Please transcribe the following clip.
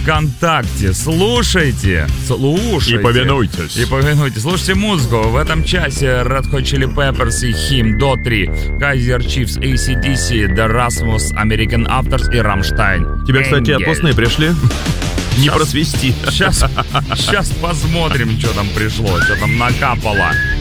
ВКонтакте. Слушайте. И повинуйтесь. Слушайте музыку. В этом часе Red Hot Chili Peppers и Him, Daughtry, Kaiser Chiefs, AC/DC, The Rasmus, American Authors и Rammstein. Тебе, кстати, отпускные пришли? Не просвести. Сейчас посмотрим, что там пришло, что там накапало.